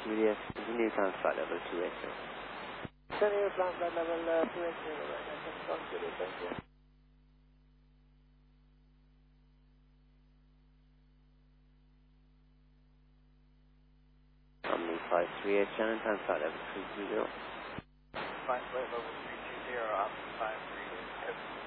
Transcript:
Juliet, continue climb flight level 280. Continue climb flight level 280, right, that's Juliet, thank you. Omni 538, Shannon, climb flight level 320. Climb flight level 320, Omni 538.